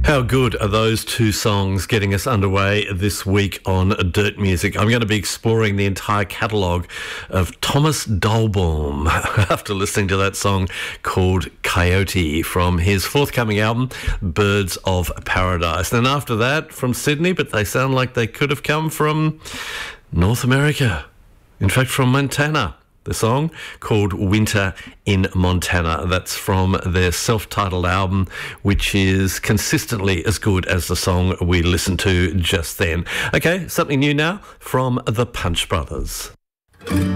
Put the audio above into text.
How good are those two songs getting us underway this week on Dirt Music? I'm going to be exploring the entire catalogue of Thomas Dolbaum after listening to that song called Coyote from his forthcoming album, Birds of Paradise. Then after that, from Sydney, but they sound like they could have come from North America. In fact, from Montana. The song called Winter in Montana. That's from their self-titled album, which is consistently as good as the song we listened to just then. Okay, something new now from the Punch Brothers.